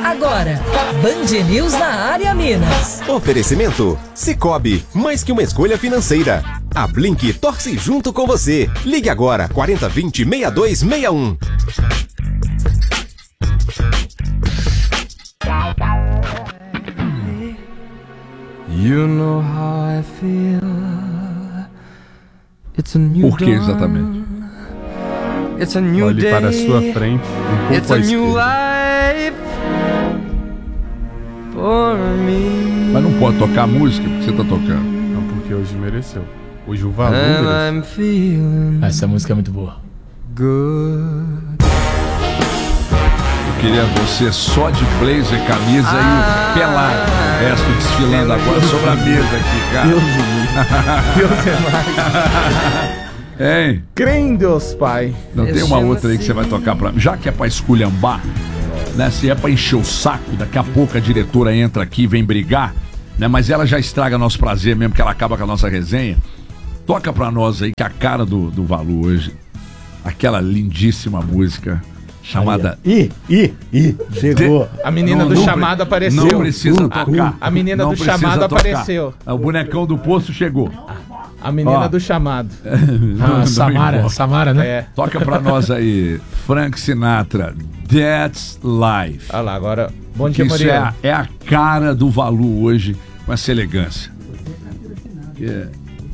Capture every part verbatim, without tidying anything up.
agora, Band News na área Minas. Oferecimento Sicoob, mais que uma escolha financeira. A Blink torce junto com você. Ligue agora, quarenta, vinte, sessenta e dois sessenta e um. You know how I feel. It's a new Por que exatamente? It's a new Olhe day. para a sua frente, um It's pouco a à new esquerda. life for me. Mas não pode tocar a música porque você tá tocando. Não, porque hoje mereceu. Hoje o valor And mereceu. I'm feeling Essa música é muito boa. good. Eu queria você só de blazer, camisa Ah, e pelado. O resto desfilando agora sobre a mesa aqui, cara. Deus do Deus é mais. Hein? Crê em Deus, Pai. Não tem uma outra aí que você vai tocar pra mim? Já que é pra esculhambar, né? Se é pra encher o saco, daqui a pouco a diretora entra aqui e vem brigar, né? Mas ela já estraga nosso prazer mesmo, que ela acaba com a nossa resenha. Toca pra nós aí, que é a cara do, do Valu hoje. Aquela lindíssima música chamada... Ih, ih, ih, chegou. A menina Não, do não chamado pre- apareceu. Não precisa Uh, tocar. A menina Não do precisa chamado tocar. apareceu. O bonecão do poço chegou. A menina Ó. do chamado. Ah, Não Samara, importa. Samara, né? É. Toca pra nós aí, Frank Sinatra, That's Life. Olha lá, agora. Bom Que dia, isso é Maria. a, é a cara do Valu hoje, com essa elegância. Yeah.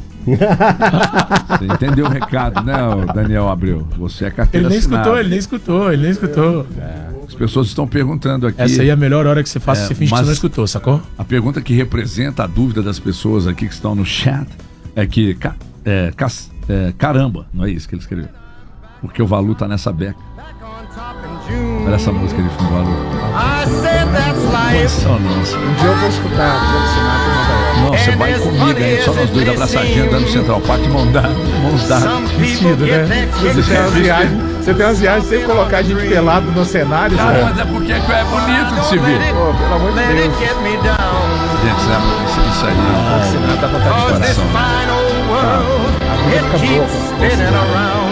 Você entendeu o recado, né, ô Daniel Abreu? Você é carteira Ele nem assinada. escutou, ele nem escutou, ele nem escutou. As pessoas estão perguntando aqui. Essa aí é a melhor hora que você faz, É, você finge que mas- você não escutou, sacou? A pergunta que representa a dúvida das pessoas aqui que estão no chat é que, ca- é, cas- é, caramba, não é isso que ele escreveu. Porque o Valu tá nessa beca. Olha essa música de fundo, Valu. Nossa, nossa. Um dia eu vou escutar Frank Sinatra e Nova York. Nossa, vai comigo aí, só nós dois abraçadinhos andando no Central Park, mão dada, mãos dadas. Vestido, né? Você tem umas viagens, você tem umas viagens sem colocar a gente pelado no cenário, Cara, né? mas é porque é bonito de se ver. Pô, pelo amor de Deus. Gente, isso, é- isso- isso aí é Frank Sinatra dá vontade de chorar. coração. A vida fica boa.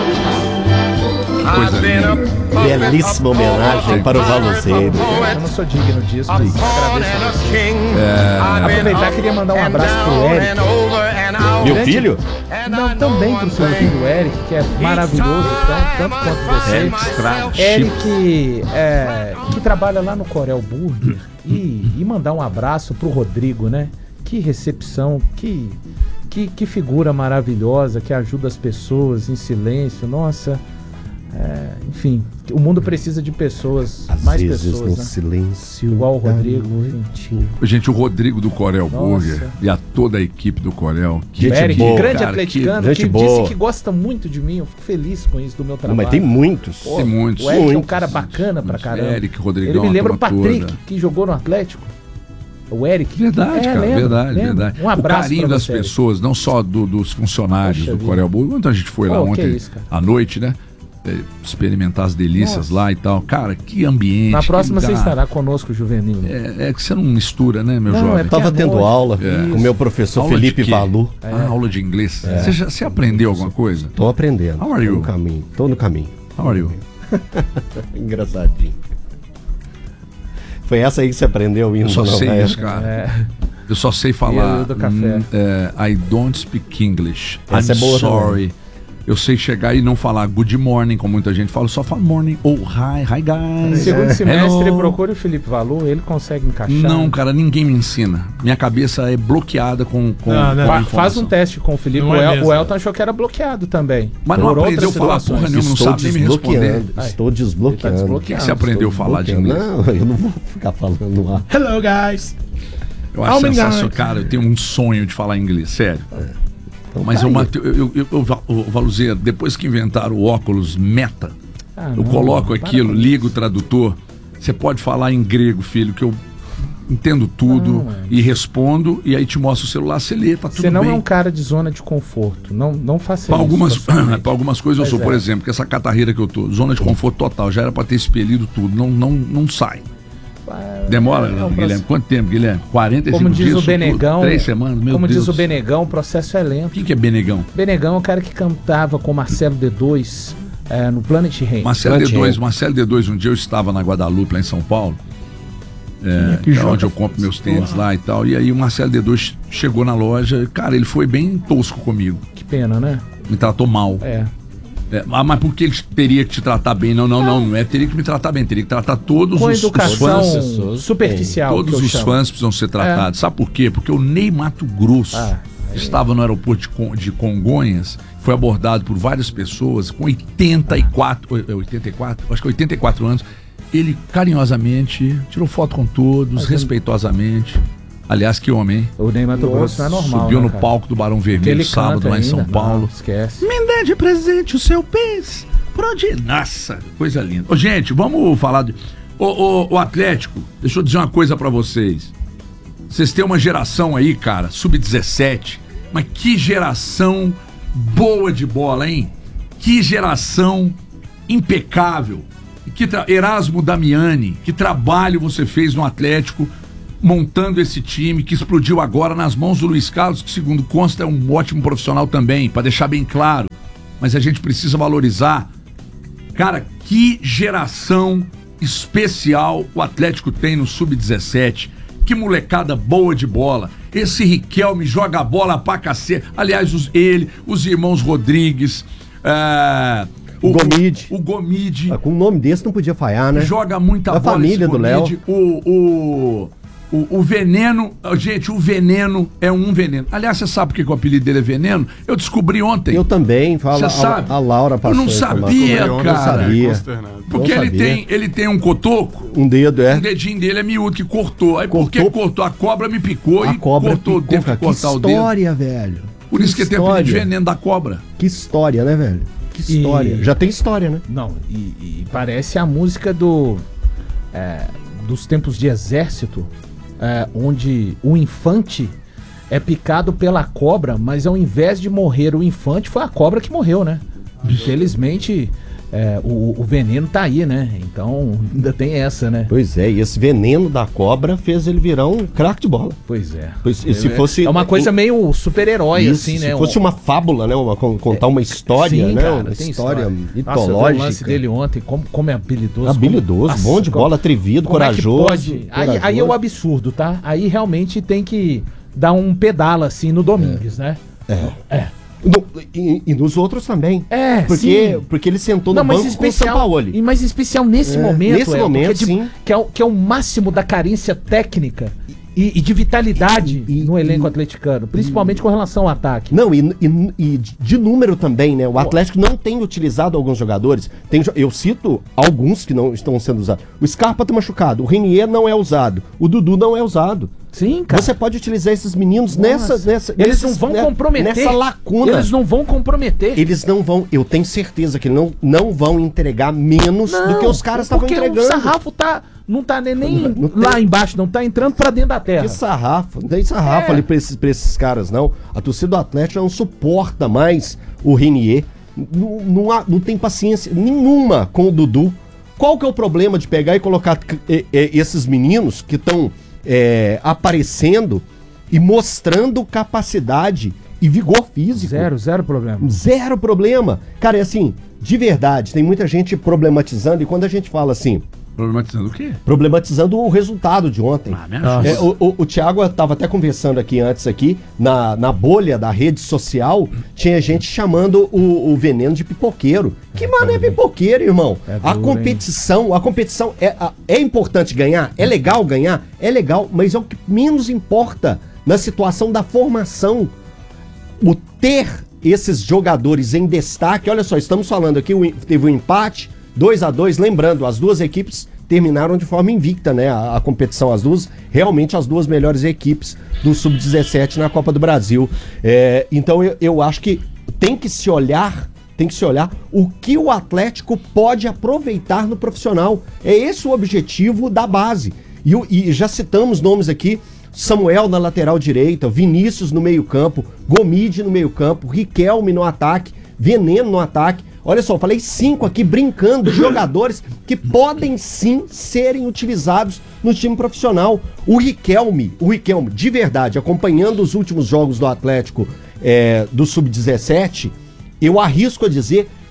Que coisa linda. Belíssima homenagem para o Valuzeiro. Eu não sou digno disso, mas agradeço a você. Aproveitar, queria mandar um abraço pro Eric. Meu filho? Não, também pro seu filho Eric, que é maravilhoso, tão, tanto quanto você. Eric Estrada, Eric, é, que trabalha lá no Corel Burger. E, e mandar um abraço pro Rodrigo, né? Que recepção, que, que, que figura maravilhosa, que ajuda as pessoas em silêncio. Nossa, é, enfim, o mundo precisa de pessoas, Às mais vezes pessoas, no né? silêncio Igual o da Rodrigo, noite. Gente, o Rodrigo do Corel Nossa. Burger e a toda a equipe do Corel. Que Gente Eric, boa, grande cara, atleticano, que- que, gente disse boa. que gosta muito de mim. Eu fico feliz com isso, do meu Não, trabalho. mas tem muitos. Pô, Tem muitos. O Eric é um Muitos. cara bacana pra caramba. Eric, Rodrigão, Ele me lembra o a turma Patrick, toda. que jogou no Atlético. O Eric. Verdade, É, cara, lembro, verdade, lembro. verdade. Um abraço o carinho pra das você, Eric. pessoas, não só do- dos funcionários Poxa do vida. Corel Burger. Quando a gente foi lá Pô, que ontem isso, cara. à noite, né? é, Experimentar as delícias Nossa. lá e tal. Cara, que ambiente. Na que próxima você lugar. estará conosco, Juvenil. É, é que você não mistura, né, meu Não, jovem? é Eu tava porque à tendo noite- aula É. com o meu professor Aula de Felipe quê? Valu. Ah, aula de inglês. Você, já, você aprendeu alguma coisa? Tô aprendendo. How are Tô you? no caminho. Tô no caminho. How are you? Engraçadinho. Foi essa aí que você aprendeu indo Eu só não, sei né? isso, cara. É. Eu só sei falar. E o do café? hum, é, I don't speak English. Essa I'm é boa sorry. Eu sei chegar e não falar good morning, como muita gente fala, eu só falo morning ou hi, hi guys. Segundo semestre, Hello. procure o Felipe Valu, ele consegue encaixar. Não, cara, ninguém me ensina. Minha cabeça é bloqueada com, com, Não, não. com a Fa- informação. Faz um teste com o Felipe. Não O, é El- mesmo. o Elton achou que era bloqueado também. Mas não Por aprendeu a outras falar situações. porra nenhuma, não Estou sabe nem me responder. desbloqueando. Aí. Estou Ele tá desbloqueando. O que, que desbloqueando. você aprendeu a falar de inglês? Não, eu não vou ficar falando lá. Hello, guys. Eu acho Oh my sensacional. God. Cara, eu tenho um sonho de falar inglês, sério. Então Mas tá eu, aí. Mate- eu, eu, eu, eu, o Valuzeiro, depois que inventaram o óculos Meta, Ah, eu não, coloco para aquilo, com ligo o isso. tradutor. Você pode falar em grego, filho, que eu entendo tudo Não, é. e respondo, e aí te mostro o celular, você lê, tá tudo Você não bem. é um cara de zona de conforto. Não, não faça Para isso. algumas, com a sua mente. pra algumas coisas eu Pois sou, por é. exemplo, que essa catarreira que eu tô, zona de conforto total, já era para ter expelido tudo, não, não, não sai. Demora, É um Guilherme? processo- Quanto tempo, Guilherme? quarenta e cinco Como diz dias, o isso tudo? Benegão. Três semanas, meu Como Deus. diz o Benegão, o processo é lento. Quem que é Benegão? Benegão é o cara que cantava com Marcelo D dois é, no Planet Ramp. Marcelo Planet D dois, Ramp. Marcelo D dois, um dia eu estava na Guadalupe, lá em São Paulo, É, que que é joga onde eu compro meus tênis Porra. lá e tal. E aí o Marcelo D dois chegou na loja, cara, ele foi bem tosco comigo. Que pena, né? Me tratou mal. É. É, ah, mas por que ele teria que te tratar bem? Não, não, não, não é teria que me tratar bem, teria que tratar todos Com os, os educação fãs. superficial. Todos que eu os chamo. fãs precisam ser tratados. Sabe por quê? Porque o Ney Mato Grosso Ah, estava no aeroporto de, Con- de Congonhas, foi abordado por várias pessoas com oitenta e quatro, eh, oitenta e quatro, acho que oitenta e quatro anos. Ele carinhosamente tirou foto com todos, Mas respeitosamente. Aliás, que homem, hein? O Ney Mato Grosso não é normal. Subiu né, no cara? palco do Barão Porque Vermelho ele sábado canta lá em São ainda. Paulo. Não, esquece. Me dê de presente o seu pés. Por onde? Nossa, coisa linda. Ô, gente, vamos falar de. Ô, ô, o Atlético, deixa eu dizer uma coisa pra vocês. Vocês têm uma geração aí, cara, sub dezessete, mas que geração boa de bola, hein? Que geração impecável. Que tra... Erasmo Damiani, que trabalho você fez no Atlético montando esse time que explodiu agora nas mãos do Luiz Carlos, que segundo consta é um ótimo profissional também, pra deixar bem claro. Mas a gente precisa valorizar. Cara, que geração especial o Atlético tem no sub dezessete. Que molecada boa de bola. Esse Riquelme joga a bola pra cacete. Aliás, os, ele, os irmãos Rodrigues, é, O Gomide. O, o Gomide. Ah, com um nome desse não podia falhar, né? Joga muita Da bola. família esse do Gomide. O, o, o, o Veneno, gente, o Veneno é um veneno. Aliás, você sabe por que que o apelido dele é Veneno? Eu descobri ontem. Eu também, fala. Você sabe? A, a Laura passou. Eu não sabia, informação. cara. Eu sabia. Consternado. Porque não ele sabia. tem, ele tem um cotoco. Um dedo, é. O dedinho dele é miúdo, que cortou. Aí Cortou. por que cortou? A cobra me picou A e cobra cortou, picou, teve cara. que cortar que o dedo. história, velho. Por isso que tem apelido de veneno da cobra. Que história, né, velho? Que E- história. Já tem história, né? Não, e, e parece a música do é, dos tempos de exército, é, onde o infante é picado pela cobra, mas ao invés de morrer o infante, foi a cobra que morreu, né? Infelizmente, é, o, o veneno tá aí, né? Então, ainda tem essa, né? Pois é, e esse veneno da cobra fez ele virar um craque de bola. Pois é. Pois, e se fosse, É uma coisa o- meio super-herói, isso, assim, né? Se fosse Um- uma fábula, né? Uma, con- contar uma história, Sim, né? cara, uma tem história, Nossa, eu vi o mitológica. lance dele ontem, como, como é habilidoso. Habilidoso, como- bom de como- bola, atrevido, como é que corajoso. pode? Aí, corajoso. aí é o absurdo, tá? Aí realmente tem que dar um pedala, assim, no Domingues, né? É. No- e, e nos outros também. É, porque, sim. porque ele sentou Não, no mas banco com o especial, Sampaoli. e mais especial nesse É, momento, nesse Elton, momento, que é, de- sim. que, é o, que é o máximo da carência técnica e, e de vitalidade E- e- no elenco e- atleticano, principalmente com relação ao ataque. Não, e, e- e de número também, né? O Atlético não tem utilizado alguns jogadores. Tem, jo- eu cito alguns que não estão sendo usados. O Scarpa tá machucado, o Renier não é usado, o Dudu não é usado. Sim, cara. Você pode utilizar esses meninos Nossa. nessa, nessa. Eles nesses- não vão né, comprometer. Nessa lacuna. Eles não vão comprometer. Eles não vão, eu tenho certeza que não, não vão entregar menos do que os caras estavam porque entregando. o sarrafo tá, não tá nem, nem Não tem- lá embaixo, não tá entrando pra dentro da terra. Que sarrafo, não tem sarrafo É. ali pra esses, pra esses caras, não. A torcida do Atlético não suporta mais o Renier. Não, não, há- não tem paciência nenhuma com o Dudu. Qual que é o problema de pegar e colocar eh, eh, esses meninos que estão aparecendo e mostrando capacidade e vigor físico? Zero, zero problema. Zero problema. Cara, é assim, de verdade, tem muita gente problematizando, e quando a gente fala assim, Problematizando o quê? problematizando o resultado de ontem. Ah, me ajuda. É, o, o, o Thiago estava até conversando aqui antes, aqui, na, na bolha da rede social, tinha gente chamando o, o Veneno de pipoqueiro. Que mano é pipoqueiro, irmão? É a duro, competição, a competição é, a- é importante ganhar, é legal ganhar, é legal, mas é o que menos importa na situação da formação. O ter esses jogadores em destaque, olha só, estamos falando aqui, o- teve um empate, dois a dois, lembrando, as duas equipes terminaram de forma invicta, né? A, a competição, as duas, realmente as duas melhores equipes do sub dezessete na Copa do Brasil. É, então eu, eu acho que tem que se olhar, tem que se olhar o que o Atlético pode aproveitar no profissional. É esse o objetivo da base. E, o- e já citamos nomes aqui: Samuel na lateral direita, Vinícius no meio-campo, Gomide no meio-campo, Riquelme no ataque, Veneno no ataque. Olha só, eu falei cinco aqui brincando de jogadores que podem sim serem utilizados no time profissional. O Riquelme, o Riquelme, de verdade, acompanhando os últimos jogos do Atlético é, do sub dezessete, eu arrisco a dizer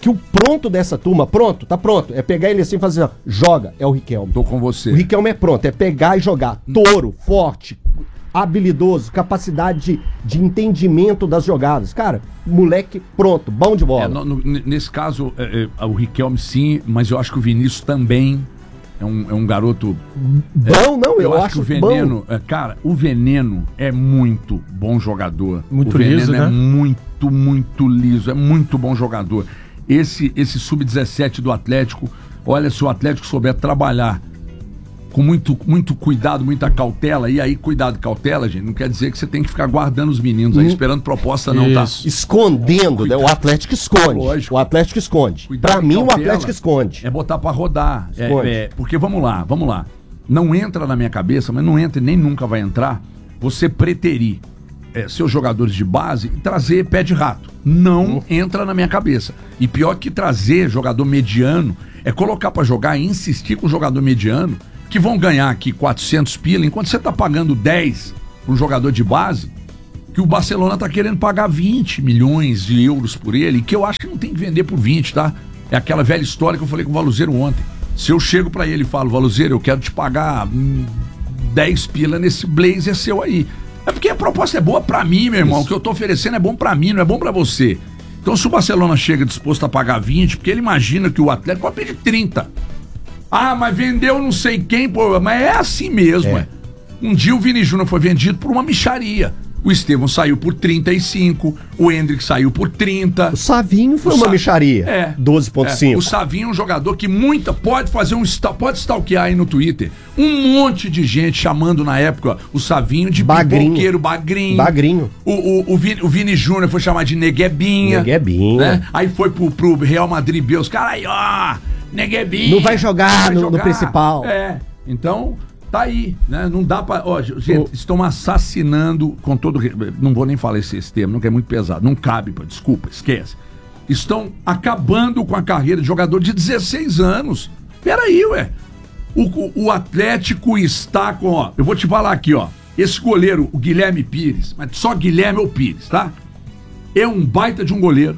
que o pronto dessa turma, pronto, tá pronto, é pegar ele assim e fazer, ó, joga, é o Riquelme. Tô com você. O Riquelme é pronto, é pegar e jogar. Touro, forte, habilidoso, capacidade de, de entendimento das jogadas. Cara, moleque pronto, bom de bola. É, no- no- nesse caso, é, é, o Riquelme sim, mas eu acho que o Vinícius também é um, é um garoto... Bom, não, eu, Eu, acho, acho que o bom. Veneno, é, cara, o Veneno é muito bom jogador. Muito o Veneno liso, é né? muito, muito liso, é muito bom jogador. Esse, esse sub dezessete do Atlético, olha, se o Atlético souber trabalhar com muito, muito cuidado, muita cautela, e aí cuidado, cautela, gente, não quer dizer que você tem que ficar guardando os meninos aí, Hum. esperando proposta não, tá? Isso. Escondendo, né? O Atlético esconde. Lógico. O Atlético esconde. Cuidado Pra com mim, o cautela. Atlético esconde. É botar pra rodar. É, Esconde. é, porque vamos lá, vamos lá. Não entra na minha cabeça, mas não entra e nem nunca vai entrar, você preterir é, seus jogadores de base e trazer pé de rato. Não Hum. entra na minha cabeça. E pior que trazer jogador mediano é colocar pra jogar e insistir com o jogador mediano, que vão ganhar aqui quatrocentos pila, enquanto você tá pagando dez pra um jogador de base, que o Barcelona tá querendo pagar vinte milhões de euros por ele, que eu acho que não tem que vender por vinte, tá? É aquela velha história que eu falei com o Valuzeiro ontem. Se eu chego pra ele e falo, Valuzeiro, eu quero te pagar hum, dez pila nesse blazer seu aí. É porque a proposta é boa pra mim, meu irmão. O que eu tô oferecendo é bom pra mim, não é bom pra você. Então se o Barcelona chega disposto a pagar vinte, porque ele imagina que o Atlético vai pedir trinta. Ah, mas vendeu não sei quem, pô, mas é assim mesmo, é. Um dia o Vini Júnior foi vendido por uma micharia. O Estevão saiu por trinta e cinco, o Hendrick saiu por trinta. O Savinho foi O uma Sa- micharia. É. doze ponto cinco. É. O Savinho é um jogador que muita pode fazer um sta- pode stalkear aí no Twitter. Um monte de gente chamando na época o Savinho de Bagrinho. pipoqueiro, bagrinho. Bagrinho. O, o, o, Vini, o Vini Júnior foi chamado de Neguebinha. Neguebinha. Né? Aí foi pro, pro Real Madrid B. Os caras aí, ó, Neguebinha. Não vai jogar no- no principal. É. Então, tá aí, né? Não dá pra. Ó, gente, O- estão assassinando com todo. re- Não vou nem falar esse, esse termo, não que é muito pesado. Não cabe, pô, desculpa, esquece. Estão acabando com a carreira de jogador de dezesseis anos. Peraí, ué. O, o, o Atlético está com, ó. Eu vou te falar aqui, ó. Esse goleiro, o Guilherme Pires, mas só Guilherme ou Pires, tá? É um baita de um goleiro.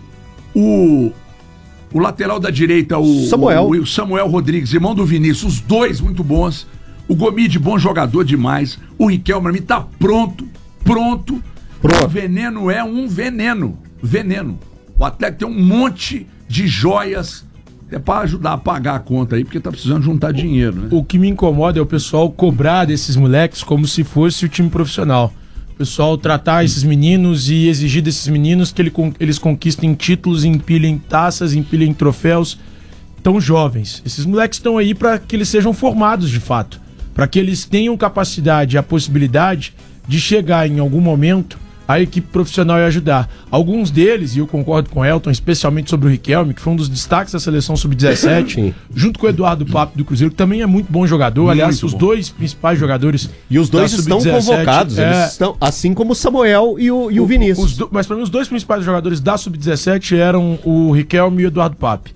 O. O lateral da direita, o Samuel. o, o Samuel Rodrigues, irmão do Vinícius, os dois muito bons. O Gomide, bom jogador demais. O Riquelme, pra mim, tá pronto, pronto. Pronto. O Veneno é um veneno, veneno. O Atlético tem um monte de joias, é pra ajudar a pagar a conta aí, porque tá precisando juntar dinheiro, né? O que me incomoda é o pessoal cobrar desses moleques como se fosse o time profissional. O pessoal tratar esses meninos e exigir desses meninos que ele con- eles conquistem títulos, empilhem taças, empilhem troféus. Tão jovens. Esses moleques estão aí para que eles sejam formados de fato. Para que eles tenham capacidade e a possibilidade de chegar em algum momento a equipe profissional e ajudar. Alguns deles, e eu concordo com o Elton, especialmente sobre o Riquelme, que foi um dos destaques da seleção sub dezessete, Sim. junto com o Eduardo Papo do Cruzeiro, que também é muito bom jogador. Muito Aliás, os bom. dois principais jogadores. E os dois da estão sub dezessete, convocados. é, Eles estão, assim como o Samuel e o, e o Vinícius. os do- mas para mim, os dois principais jogadores da sub dezessete eram o Riquelme e o Eduardo Pape.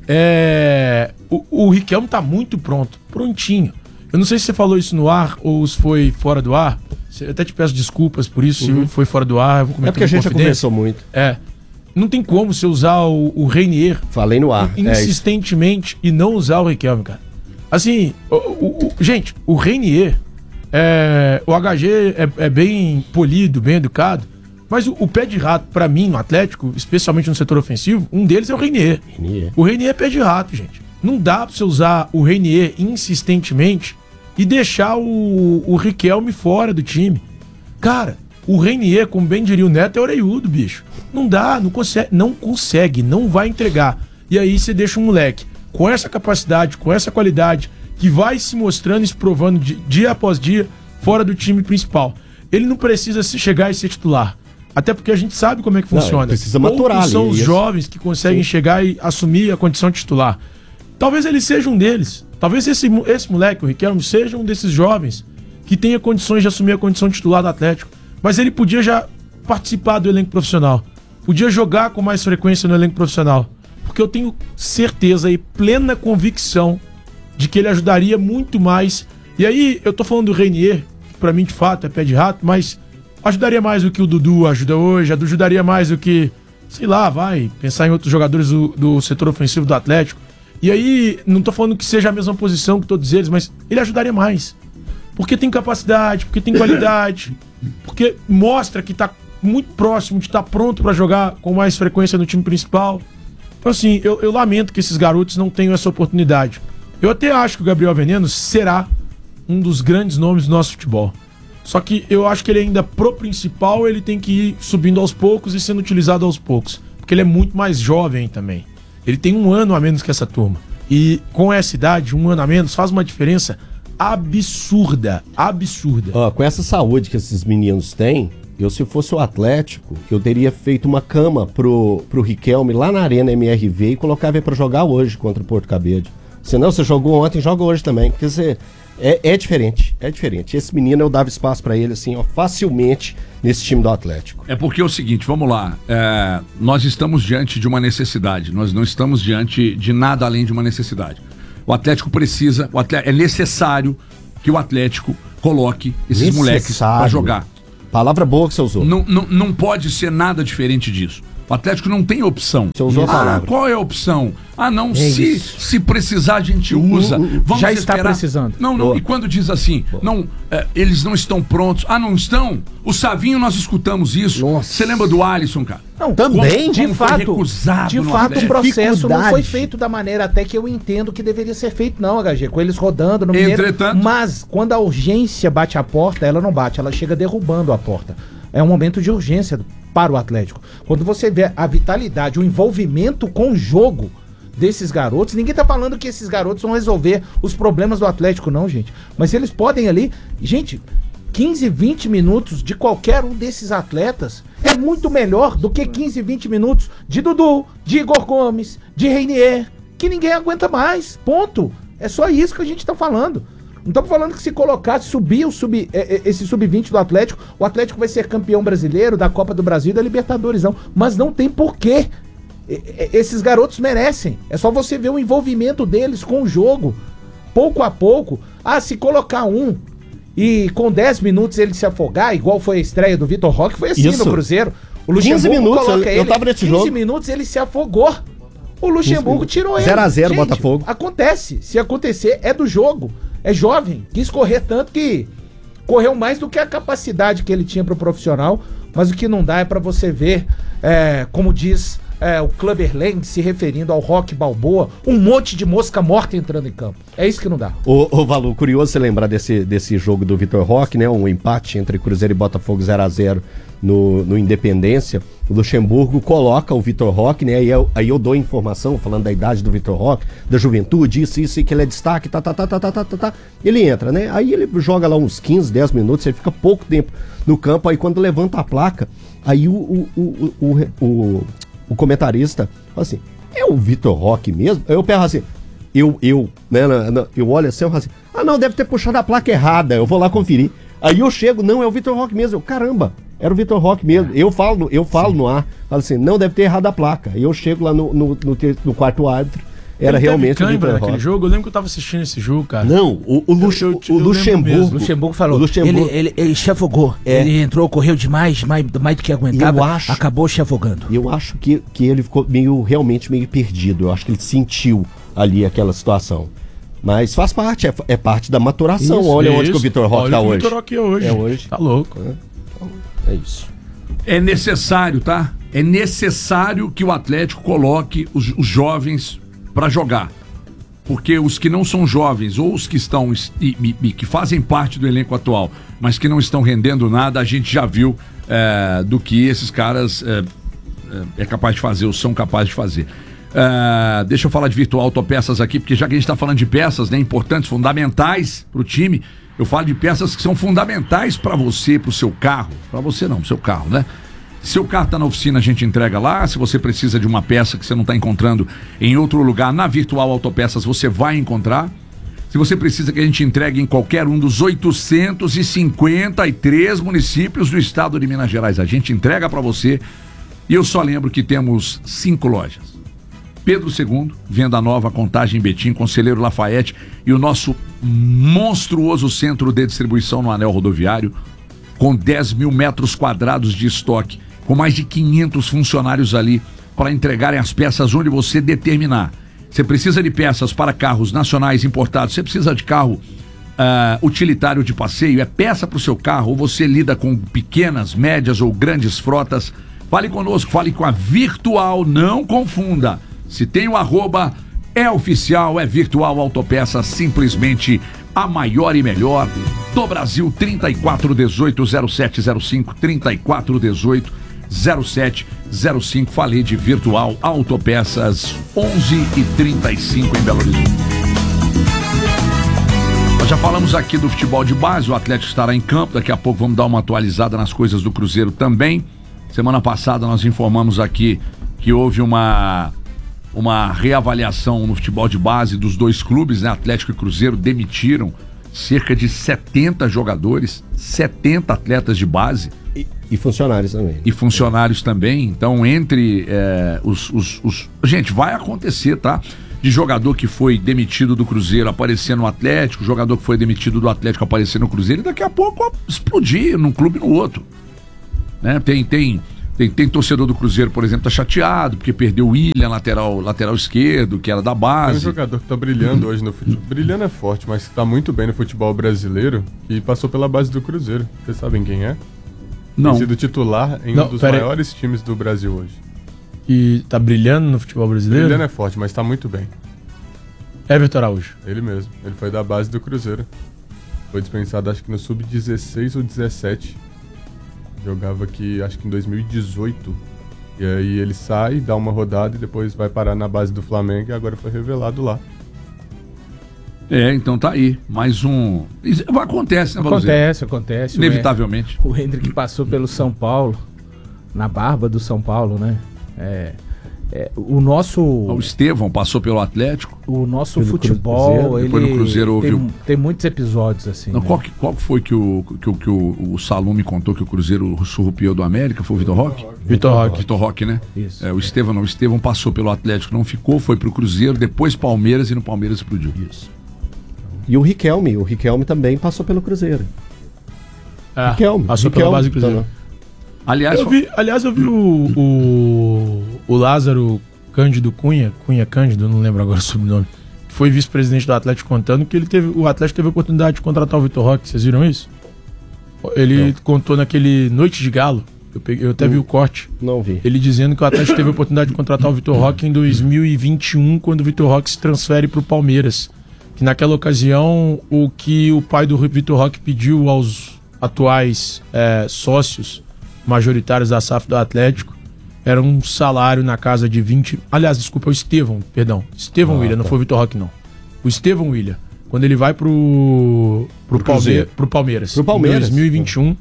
É, o, o Riquelme tá muito pronto, prontinho. Eu não sei se você falou isso no ar ou se foi fora do ar. Eu até te peço desculpas por isso, se foi fora do ar. Eu vou É comentar porque a gente já conversou muito. É. Não tem como você usar o, o Reinier Falei no ar. É isso. insistentemente e não usar o Riquelme, cara. Assim, o, o- o- gente, o Reinier, é, o H G é, é bem polido, bem educado, mas o, o pé de rato, pra mim, no Atlético, especialmente no setor ofensivo, um deles é o Reinier. Reinier. O Reinier é pé de rato, gente. Não dá pra você usar o Reinier insistentemente e deixar o, o Riquelme fora do time. Cara, o Reinier, como bem diria o Neto, é orelhudo, bicho. Não dá, não consegue, não consegue, não vai entregar. E aí você deixa um moleque com essa capacidade, com essa qualidade, que vai se mostrando e se provando di- dia após dia fora do time principal. Ele não precisa se chegar e ser titular. Até porque a gente sabe como é que Não, funciona. ele precisa maturar Poucos são ali, os isso. jovens que conseguem chegar e assumir a condição de titular. Talvez ele seja um deles. Talvez esse, mo- esse moleque, o Riquelme, seja um desses jovens que tenha condições de assumir a condição de titular do Atlético. Mas ele podia já participar do elenco profissional. Podia jogar com mais frequência no elenco profissional. Porque eu tenho certeza e plena convicção de que ele ajudaria muito mais. E aí, eu tô falando do Reinier, que pra mim de fato é pé de rato, mas ajudaria mais do que o Dudu ajuda hoje, ajudaria mais do que sei lá, vai pensar em outros jogadores do, do setor ofensivo do Atlético. E aí, não tô falando que seja a mesma posição que todos eles, mas ele ajudaria mais. Porque tem capacidade, porque tem qualidade, porque mostra que tá muito próximo de estar tá pronto para jogar com mais frequência no time principal. Então assim, eu, eu lamento que esses garotos não tenham essa oportunidade. Eu até acho que o Gabriel Veneno será um dos grandes nomes do nosso futebol. Só que eu acho que ele ainda, pro principal, ele tem que ir subindo aos poucos e sendo utilizado aos poucos. Porque ele é muito mais jovem também. Ele tem um ano a menos que essa turma. E com essa idade, um ano a menos, faz uma diferença absurda, absurda. Ó, com essa saúde que esses meninos têm, eu se fosse o Atlético, eu teria feito uma cama pro, pro Riquelme lá na Arena M R V e colocava ele pra jogar hoje contra o Porto Cabede. Senão você jogou ontem, joga hoje também. Quer dizer, é, é diferente, é diferente. Esse menino eu dava espaço pra ele assim, ó, facilmente nesse time do Atlético. É porque é o seguinte, vamos lá, é, nós estamos diante de uma necessidade, nós não estamos diante de nada além de uma necessidade. O Atlético precisa, o Atlético, é necessário que o Atlético coloque esses Necessário. moleques pra jogar. Palavra boa que você usou. Não, não, não pode ser nada diferente disso. O Atlético não tem opção. Você usou a Ah, palavra. qual é a opção? Ah, não, É se, isso. se precisar a gente usa. Vamos Já está esperar. precisando. Não, não, Boa. e quando diz assim, não, é, eles não estão prontos. Ah, não estão? O Savinho, nós escutamos isso. Nossa. Você lembra do Alisson, cara? Não, Também? de Como foi fato, recusado de no fato o Atlético. processo não foi Dificuldade. feito da maneira até que eu entendo que deveria ser feito não, H G, com eles rodando no Mineiro. Entretanto- Mas quando a urgência bate a porta, ela não bate, ela chega derrubando a porta. É um momento de urgência para o Atlético. Quando você vê a vitalidade, o envolvimento com o jogo desses garotos, ninguém tá falando que esses garotos vão resolver os problemas do Atlético não, gente. Mas eles podem ali, gente, quinze, vinte minutos de qualquer um desses atletas é muito melhor do que quinze, vinte minutos de Dudu, de Igor Gomes, de Reinier, que ninguém aguenta mais, ponto. É só isso que a gente tá falando. Não estamos falando que se colocar, subir o sub, esse sub vinte do Atlético, o Atlético vai ser campeão brasileiro, da Copa do Brasil e da Libertadores, não. Mas não tem porquê. Esses garotos merecem. É só você ver o envolvimento deles com o jogo. Pouco a pouco. Ah, se colocar um e com dez minutos ele se afogar, igual foi a estreia do Vitor Roque, foi assim Isso. no Cruzeiro. O quinze minutos, eu- eu tava nesse quinze jogo. minutos ele se afogou. O Luxemburgo tirou ele. zero a zero Gente, Botafogo. Acontece. Se acontecer, é do jogo. É jovem. Quis correr tanto que correu mais do que a capacidade que ele tinha pro profissional. Mas o que não dá é pra você ver, é, como diz é, o Clubberland, se referindo ao Rock Balboa, um monte de mosca morta entrando em campo. É isso que não dá. Ô, ô Valu, curioso você lembrar desse, desse jogo do Vitor Roque, né? Um empate entre Cruzeiro e Botafogo zero a zero no, no Independência. O Luxemburgo coloca o Vitor Roque, né? Aí eu, aí eu dou informação, falando da idade do Vitor Roque, da juventude, isso, isso, e que ele é destaque, tá, tá, tá, tá, tá, tá, tá, tá. Ele entra, né? Aí ele joga lá uns quinze, dez minutos, ele fica pouco tempo no campo, aí quando levanta a placa, aí o, o, o, o, o, o comentarista fala assim, é o Vitor Roque mesmo? Aí eu pergunto assim, eu, eu, né, na- na- eu olho assim, eu falo assim, ah não, deve ter puxado a placa errada, eu vou lá conferir. Aí eu chego, não, é o Vitor Roque mesmo. Eu, caramba, era o Vitor Roque mesmo. Eu falo, eu falo no ar, falo assim, não, deve ter errado a placa. Aí eu chego lá no, no, no, ter- no quarto árbitro, era Ele teve realmente o cãibra Vitor naquele Roque. jogo. Eu lembro que eu tava assistindo esse jogo, cara. Não, o, o, Lux- Eu- eu- o eu lembro Luxemburgo. mesmo. O Luxemburgo falou, o Luxemburgo- Ele, ele, ele se afogou. É. Ele entrou, correu demais, mais, mais do que aguentava, Eu acho- acabou se afogando. E eu acho que, que ele ficou meio, realmente meio perdido. Eu acho que ele sentiu ali aquela situação. Mas faz parte, é, é parte da maturação. Isso, Olha onde isso. que o Vitor Roque Olha tá o que o hoje. Vitor Roque é hoje. É hoje. Tá louco. É isso. É necessário, tá? É necessário que o Atlético coloque os, os jovens pra jogar. Porque os que não são jovens ou os que estão e, e- e que fazem parte do elenco atual, mas que não estão rendendo nada, a gente já viu é, do que esses caras é, é, é capaz de fazer ou são capazes de fazer. É, deixa eu falar de Virtual Autopeças aqui, porque já que a gente está falando de peças, né, importantes, fundamentais para o time, eu falo de peças que são fundamentais para você, para o seu carro. Para você não, para o seu carro, né? Seu carro está na oficina, a gente entrega lá. Se você precisa de uma peça que você não está encontrando em outro lugar, na Virtual Autopeças você vai encontrar. Se você precisa que a gente entregue em qualquer um dos oitocentos e cinquenta e três municípios do estado de Minas Gerais, a gente entrega para você. E eu só lembro que temos cinco lojas. Pedro segundo, Venda Nova, Contagem, Betim, Conselheiro Lafayette e o nosso monstruoso centro de distribuição no Anel Rodoviário, com dez mil metros quadrados de estoque com mais de quinhentos funcionários ali para entregarem as peças onde você determinar. Você precisa de peças para carros nacionais importados, você precisa de carro uh, utilitário de passeio, é peça para o seu carro, ou você lida com pequenas, médias ou grandes frotas, fale conosco, fale com a Virtual, não confunda. Se tem o arroba, é oficial, é Virtual Autopeças, simplesmente a maior e melhor do Brasil. Trinta e quatro dezoito, zero sete zero cinco, trinta e quatro dezoito, zero sete zero cinco. Falei de Virtual Autopeças, onze e trinta e cinco em Belo Horizonte. Nós já falamos aqui do futebol de base, o Atlético estará em campo, daqui a pouco vamos dar uma atualizada nas coisas do Cruzeiro também. Semana passada nós informamos aqui que houve uma uma reavaliação no futebol de base dos dois clubes, né? Atlético e Cruzeiro demitiram cerca de setenta jogadores, setenta atletas de base. E, e funcionários também. E funcionários também. Então, entre é, os, os, os... Gente, vai acontecer, tá? De jogador que foi demitido do Cruzeiro aparecer no Atlético, jogador que foi demitido do Atlético aparecer no Cruzeiro, e daqui a pouco explodir num clube e no outro. Né? Tem, tem, tem, tem torcedor do Cruzeiro, por exemplo, tá chateado porque perdeu o William, lateral, lateral esquerdo, que era da base. Tem um jogador que tá brilhando hoje no futebol. Brilhando é forte, mas que tá muito bem no futebol brasileiro e passou pela base do Cruzeiro. Vocês sabem quem é? Não. Tem sido titular em Não, um dos pera aí. maiores times do Brasil hoje. E tá brilhando no futebol brasileiro? Brilhando é forte, mas tá muito bem. Everton Araújo. Ele mesmo. Ele foi da base do Cruzeiro. Foi dispensado acho que no sub dezesseis ou dezessete. Jogava aqui acho que em dois mil e dezoito. E aí ele sai, dá uma rodada e depois vai parar na base do Flamengo e agora foi revelado lá. É, então tá aí. Mais um. Isso acontece, né, Valuzê? Acontece, acontece. Inevitavelmente. O Hendrick passou pelo São Paulo, na barba do São Paulo, né? É, é, o nosso O Estevão passou pelo Atlético. o nosso Pelo futebol, Cruzeiro, ele depois no Cruzeiro houve tem, o- tem muitos episódios assim. Não, né? qual, que, qual que foi que, o, que, o, que o, o Salume contou que o Cruzeiro surrupiou do América? Foi o Vitor Roque? Vitor Roque. Vitor Roque, né? Isso. É, o Estevão não. O Estevão passou pelo Atlético, não ficou, foi pro Cruzeiro, depois Palmeiras e no Palmeiras explodiu. Isso. E o Riquelme, o Riquelme também passou pelo Cruzeiro. É, Riquelme, passou Riquelme, pela base do Cruzeiro. tá, Aliás, Eu vi, aliás, eu vi o, o, o Lázaro Cândido Cunha, Cunha Cândido, não lembro agora o sobrenome, que foi vice-presidente do Atlético, contando que ele teve, o Atlético teve a oportunidade de contratar o Vitor Roque. Vocês viram isso? Ele contou naquele Noite de Galo, eu, peguei, eu até vi o corte, Não vi. ele dizendo que o Atlético teve a oportunidade de contratar o Vitor Roque em dois mil e vinte e um, quando o Vitor Roque se transfere para o Palmeiras. Que naquela ocasião, o que o pai do Vitor Roque pediu aos atuais é, sócios majoritários da S A F do Atlético era um salário na casa de vinte... Aliás, desculpa, é o Estevão, perdão. Estevão Ah, William, tá. não foi o Vitor Roque, não. O Estevão William, quando ele vai pro, pro, Pro Palme... Cruzeiro. pro Palmeiras, Pro Palmeiras. em dois mil e vinte e um,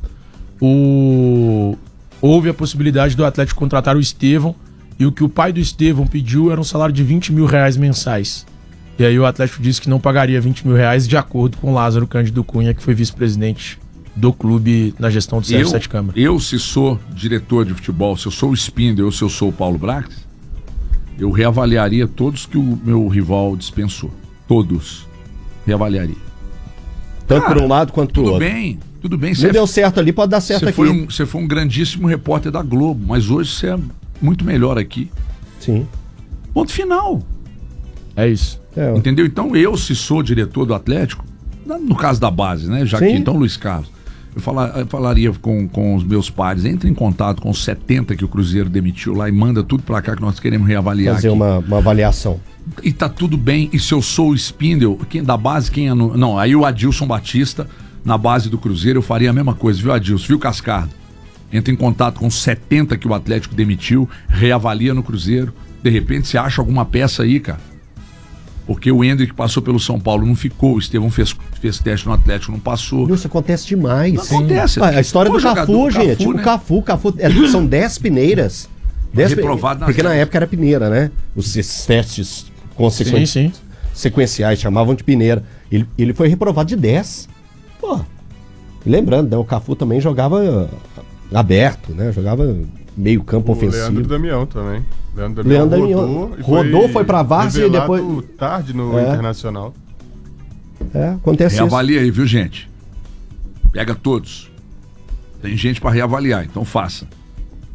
o... houve a possibilidade do Atlético contratar o Estevão, e o que o pai do Estevão pediu era um salário de vinte mil reais mensais. E aí o Atlético disse que não pagaria vinte mil reais, de acordo com Lázaro Cândido Cunha, que foi vice-presidente do clube na gestão do C F sete Câmara. eu, se sou diretor de futebol, se eu sou o Spindle ou se eu sou o Paulo Brax, eu reavaliaria todos que o meu rival dispensou. Todos. Reavaliaria. Tanto Cara, por um lado quanto por Tudo outro. bem, tudo bem. Não Você, deu certo ali, pode dar certo você, aqui. foi um, você foi um grandíssimo repórter da Globo, mas hoje você é muito melhor aqui. Sim. Ponto final. É isso. É, Entendeu? Então eu, se sou diretor do Atlético, na- no caso da base, né? Já Sim. que então Luiz Carlos, eu, fala- eu falaria com, com os meus pares, entre em contato com os setenta que o Cruzeiro demitiu lá e manda tudo pra cá que nós queremos reavaliar fazer aqui. uma, uma avaliação. E tá tudo bem, e se eu sou o Spindle, quem da base, quem é no... Não, aí o Adilson Batista, na base do Cruzeiro, eu faria a mesma coisa, viu, Adilson? Viu, Cascardo? Entra em contato com os setenta que o Atlético demitiu, reavalia no Cruzeiro, de repente você acha alguma peça aí, cara. Porque o Hendrick passou pelo São Paulo, não ficou. O Estevão fez, fez teste no Atlético, não passou. Isso acontece demais. Não acontece. Ah, a história Pô, do Cafu, jogador, gente. Cafu, o né? Cafu, Cafu, é, são dez peneiras. Dez pe- Reprovado nas Porque na dez. época era peneira, né? Os esses testes consequen- Sim, sim. sequenciais chamavam de peneira. Ele, ele foi reprovado de dez. Pô. E lembrando, né, o Cafu também jogava aberto, né? Jogava meio campo O ofensivo. Leandro Damião também. Leandro Damião Leandro Damião rodou, e rodou, foi pra Várzea e revelado depois- tarde no É. Internacional. É, acontece isso. Reavalia aí, viu, gente? Pega todos. Tem gente pra reavaliar, então faça.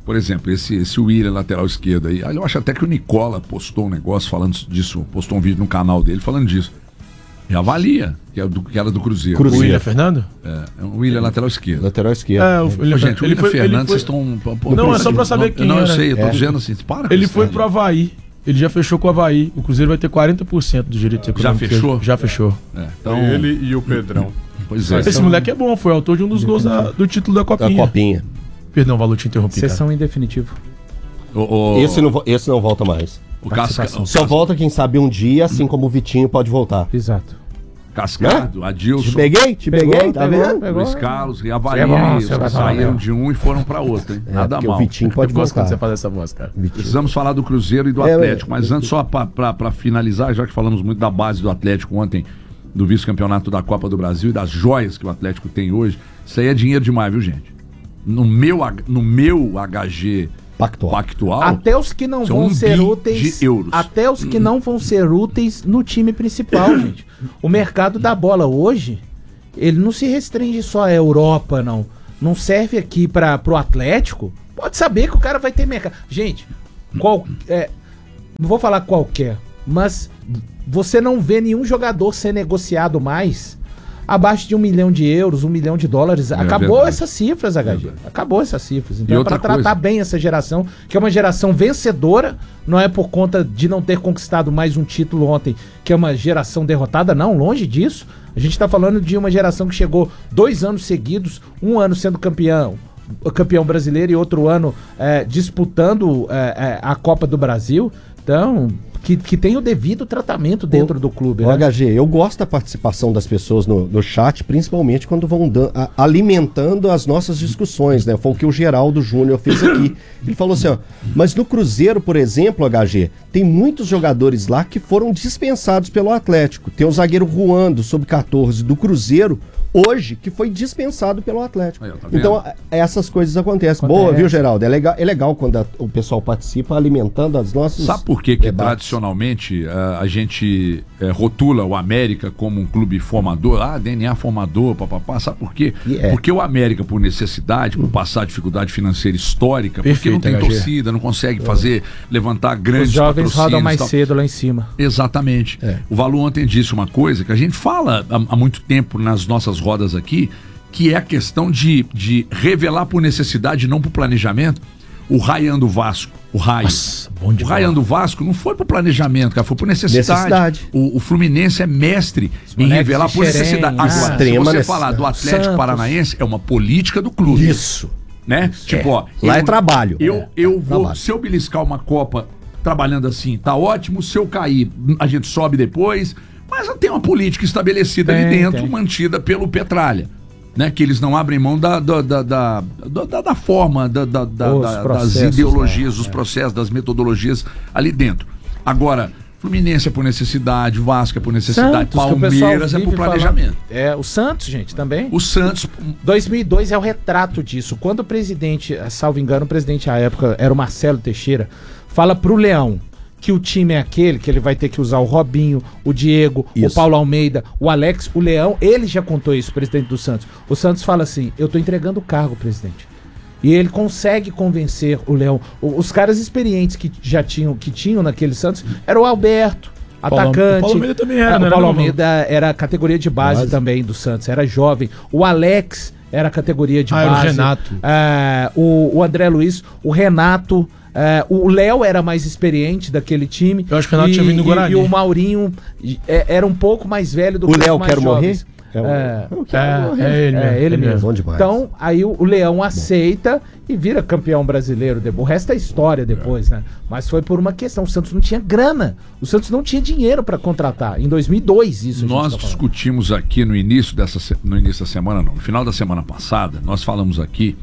por exemplo, esse, esse William, lateral esquerdo aí, eu acho até que o Nicola postou um negócio falando disso, postou um vídeo no canal dele falando disso. Reavalia, que, é do, que era do Cruzeiro. Cruzeiro. O William Fernando? É, o William é lateral esquerdo. Lateral esquerdo. É, o, ele, Pô, gente, o ele William foi, Fernandes, ele foi... vocês estão... Pô, não, é só pra saber não, quem Não, eu era. sei, eu tô é. dizendo assim, para Ele com foi isso, pro Avaí. Ele já fechou com o Avaí. O Cruzeiro vai ter quarenta por cento dos direitos econômicos. Já fechou? Já fechou. É, então... Ele e o Pedrão. Pois é. Esse então... moleque é bom, foi autor de um dos gols da, do título da Copinha. Da Copinha. Perdão, Valu, te interrompi. Sessão em definitivo. O, o... Esse, não, vo- esse não volta mais. O Casca... Só volta, quem sabe, um dia, assim como o Vitinho pode voltar. Exato. Cascado, Adilson... Te peguei? Te Pegou, peguei? Tá pegou, vendo? pegou. Luiz Carlos, Reavalia, É bom, eles você vai falar saíram mesmo. de um e foram pra outro, hein? É, Nada porque mal. o Vitinho pode Eu gosto quando voltar. você faz essa voz, cara. Vitinho. Precisamos falar do Cruzeiro e do É, Atlético, é, mas é, antes, só para finalizar, já que falamos muito da base do Atlético ontem, do vice-campeonato da Copa do Brasil e das joias que o Atlético tem hoje, isso aí é dinheiro demais, viu, gente? No meu, no meu H G Pactual. pactual, Até os que não são vão um ser bi úteis. de euros. Até os que não vão ser úteis no time principal, gente. O mercado da bola hoje, ele não se restringe só à Europa, não. Não serve aqui para pro Atlético. Pode saber que o cara vai ter mercado. Gente, qual, é, não vou falar qualquer, mas você não vê nenhum jogador ser negociado mais abaixo de um milhão de euros, um milhão de dólares. Acabou verdade. essas cifras, H G. Verdade. Acabou essas cifras. E Então é outra para tratar coisa. bem essa geração, que é uma geração vencedora, não é por conta de não ter conquistado mais um título ontem, que é uma geração derrotada, não, longe disso. A gente tá falando de uma geração que chegou dois anos seguidos, um ano sendo campeão, campeão brasileiro e outro ano é, disputando é, é, a Copa do Brasil. Então, que, que tem o devido tratamento dentro do clube, O né? H G, eu gosto da participação das pessoas no, no chat, principalmente quando vão dan- a- alimentando as nossas discussões, né? Foi o que o Geraldo Júnior fez aqui. Ele falou assim, ó, mas no Cruzeiro, por exemplo, H G, tem muitos jogadores lá que foram dispensados pelo Atlético. Tem o zagueiro Juan, do sub quatorze do Cruzeiro, hoje, que foi dispensado pelo Atlético. Aí, ó, tá vendo? Então, a- essas coisas acontecem. Acontece. Boa, viu, Geraldo? É legal, é legal quando a- o pessoal participa alimentando as nossas... Sabe por que, que debates. tradicionalmente a, a gente é, rotula o América como um clube formador? Ah, D N A formador, papapá. Sabe por quê? E é. Porque o América, por necessidade, por passar dificuldade financeira histórica, Perfeito, porque não tem H G. torcida, não consegue fazer, levantar grandes Os jovens patrocínios rodam e mais tal. cedo lá em cima. Exatamente. O Valu ontem disse uma coisa que a gente fala há, há muito tempo nas nossas rodas aqui, que é a questão de, de revelar por necessidade, não por planejamento. O Ryan do Vasco, o Ryan. Nossa, bom de o bola. Ryan do Vasco não foi por planejamento, cara, foi por necessidade. Necessidade. O, o Fluminense é mestre em moleques revelar de por Xerém, necessidade. ah, Agora, se extrema você necessidade. falar do Atlético Santos. Paranaense, é uma política do clube. Isso. Né? Tipo, ó, Lá eu- é trabalho. Eu, É, eu vou, trabalho. se eu beliscar uma Copa trabalhando assim, tá ótimo. Se eu cair, a gente sobe depois. Mas tem uma política estabelecida ali Tem, dentro, tem. mantida pelo Petralha. Né? Que eles não abrem mão da, da, da, da, da, da forma, da, da, da- Os da- das processos, ideologias, né? dos processos, das metodologias ali dentro. Agora, Fluminense é por necessidade, Vasco é por necessidade, Santos, que o pessoal Palmeiras é por vive planejamento. falando. É, o Santos, gente, também. O Santos, dois mil e dois é o retrato disso. Quando o presidente, salvo engano, o presidente à época era o Marcelo Teixeira, fala pro Leão que o time é aquele, que ele vai ter que usar o Robinho, o Diego, Isso. o Paulo Almeida, o Alex, o Leão, ele já contou isso, o presidente do Santos. O Santos fala assim, eu tô entregando o cargo, presidente. E ele consegue convencer o Leão. O- os caras experientes que já tinham, que tinham naquele Santos, era o Alberto, Paulo- atacante. o Paulo Almeida também era, Ah, não o era Paulo não, não? Almeida era a categoria de base, Base. também do Santos, era jovem. O Alex era a categoria de Ah, era o base. Renato. É, o, o André Luiz, o Renato, é, o Léo era mais experiente daquele time. Eu acho que o Renato e, tinha vindo do e- Guarani. E o Maurinho é, era um pouco mais velho do O que os Léo mais Quero jovens. Morrer? É o- É, Eu quero É, morrer. é ele mesmo. é, ele mesmo. Bom demais. Então, aí o, o Leão aceita e vira campeão brasileiro. O resto é história depois, né? Mas foi por uma questão. O Santos não tinha grana. O Santos não tinha dinheiro pra contratar. Em dois mil e dois, isso a gente nós tá falando. discutimos aqui no início dessa se- no início da semana, não, no final da semana passada, nós falamos aqui,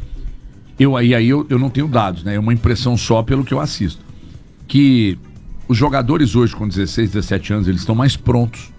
eu aí aí eu, eu não tenho dados, né? É uma impressão só pelo que eu assisto, que os jogadores hoje com dezesseis, dezessete anos, eles estão mais prontos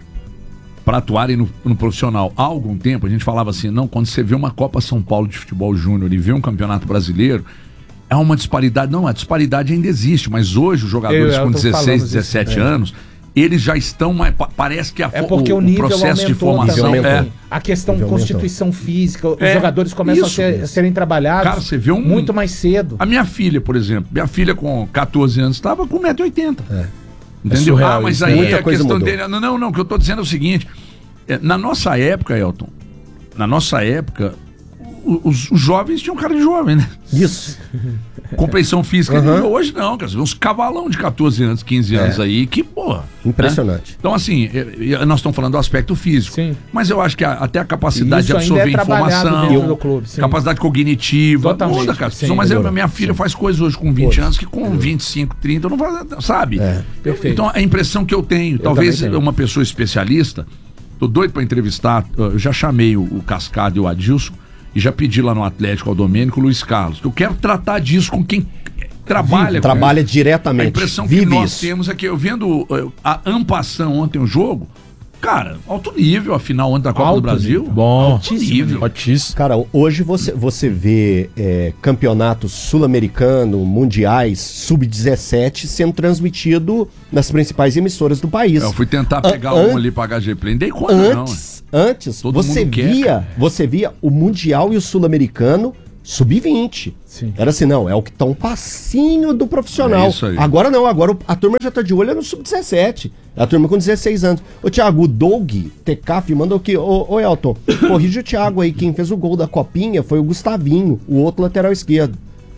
para atuarem no, no profissional. Há algum tempo a gente falava assim, não, quando você vê uma Copa São Paulo de futebol júnior e vê um campeonato brasileiro, é uma disparidade. Não, a disparidade ainda existe, mas hoje os jogadores Eu e com Elton dezesseis, falamos isso, dezessete é. anos, eles já estão, mais, parece que a, É porque o, o nível o processo de aumentou formação também. é... A questão de Nível constituição física, os É, jogadores começam isso. a, ser- a serem trabalhados Cara, você vê um- muito mais cedo. A minha filha, por exemplo, minha filha com catorze anos estava com um metro e oitenta. É. Entendeu? surreal ah, mas isso, aí muita a coisa questão mudou. dele... Não, não, não, o que eu tô dizendo é o seguinte, é, na nossa época, Elton, na nossa época, o- os, os jovens tinham cara de jovem, né? Isso. Compleição física. Uhum. Hoje não, cara, você vê uns cavalão de catorze anos, quinze anos É. aí, que, porra... Impressionante. né? Então, assim, é, é, nós estamos falando do aspecto físico, Sim. mas eu acho que a- até a capacidade Isso de absorver ainda é trabalhado informação, dentro do clube, sim. capacidade cognitiva, Totalmente, muda, cara. sim, mas eu, melhorou. minha filha faz coisas hoje com vinte anos que com vinte e cinco, trinta não faz, sabe? É. Perfeito. Então, a impressão que eu tenho, talvez também tenho. uma pessoa especialista, tô doido para entrevistar, eu já chamei o, o Cascado e o Adilson, e já pedi lá no Atlético ao Domênico, o Luiz Carlos, que eu quero tratar disso com quem trabalha. com Trabalha isso. diretamente. A impressão que Vive nós isso. temos é que eu vendo uh, a ampação ontem o jogo, cara, alto nível a final ontem da Copa Alto do Brasil. nível. Bom, Alto nível. Altíssimo. Cara, hoje você, você vê é, campeonatos sul-americano, mundiais, sub dezessete sendo transmitido nas principais emissoras do país. Eu fui tentar An- pegar an- um ali pra H G Play, não dei conta não. Antes, antes Todo você mundo quer, via, você via o mundial e o sul-americano sub vinte. Sim. Era assim, não, é o que tá um passinho do profissional. É isso aí. Agora não, agora o- a turma já tá de olho no sub dezessete. A turma com dezesseis anos. Ô, Thiago, o Doug T K mandou aqui. Ô, ô Elton, corrige o Thiago aí. Quem fez o gol da Copinha foi o Gustavinho, o outro lateral esquerdo.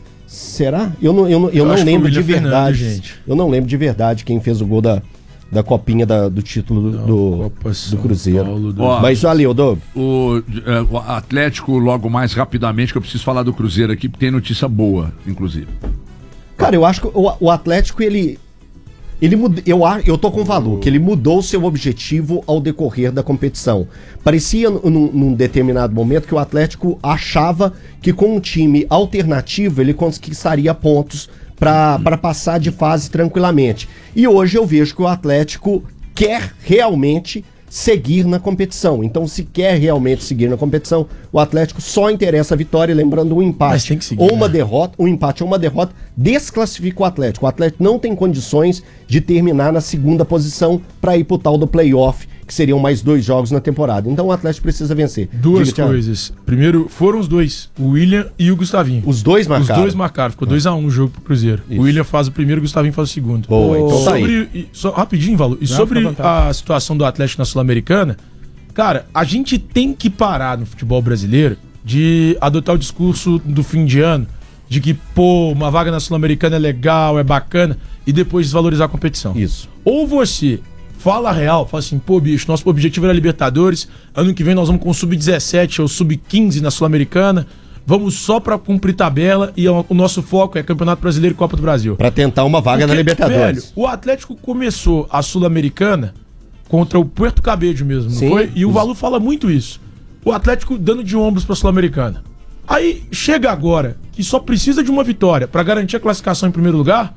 Será? Eu não, eu não, eu Eu não acho que lembro foi o de William verdade. Fernandes, gente. Eu não lembro de verdade quem fez o gol da, da Copinha da- do título do, do, Copa do São Cruzeiro. Paulo, do- Ó, Mas valeu, Doug. O, é, o Atlético, logo mais rapidamente, que eu preciso falar do Cruzeiro aqui, porque tem notícia boa, inclusive. Cara, eu acho que o, o Atlético, ele. Ele muda, eu, a- eu tô com o valor, que ele mudou o seu objetivo ao decorrer da competição. Parecia num, num determinado momento que o Atlético achava que com um time alternativo ele conquistaria pontos para passar de fase tranquilamente. E hoje eu vejo que o Atlético quer realmente seguir na competição. Então, se quer realmente seguir na competição, o Atlético só interessa a vitória, lembrando um empate Mas tem que seguir, ou uma né? derrota, um empate ou uma derrota desclassifica o Atlético. O Atlético não tem condições de terminar na segunda posição para ir pro tal do playoff, que seriam mais dois jogos na temporada. Então o Atlético precisa vencer. Duas Diga, Thiago. coisas. Primeiro, foram os dois, o William e o Gustavinho. Os dois marcaram. Os dois marcaram, ficou dois a um o jogo pro Cruzeiro. Isso. O William faz o primeiro, o Gustavinho faz o segundo. Boa, então tá aí. Sobre, e, só, rapidinho, Valor. E Não, sobre fica à vontade. a situação do Atlético na Sul-Americana, cara, a gente tem que parar no futebol brasileiro de adotar o discurso do fim de ano, de que, pô, uma vaga na Sul-Americana é legal, é bacana, e depois desvalorizar a competição. Isso. Ou você fala a real, fala assim, pô, bicho, nosso objetivo era Libertadores, ano que vem nós vamos com o sub dezessete ou sub quinze na Sul-Americana, vamos só pra cumprir tabela e o o nosso foco é Campeonato Brasileiro e Copa do Brasil. Pra tentar uma vaga na Porque, Libertadores. velho, o Atlético começou a Sul-Americana contra o Puerto Cabello mesmo, não Sim. foi? E o Valu fala muito isso. O Atlético dando de ombros pra Sul-Americana. Aí chega agora que só precisa de uma vitória pra garantir a classificação em primeiro lugar.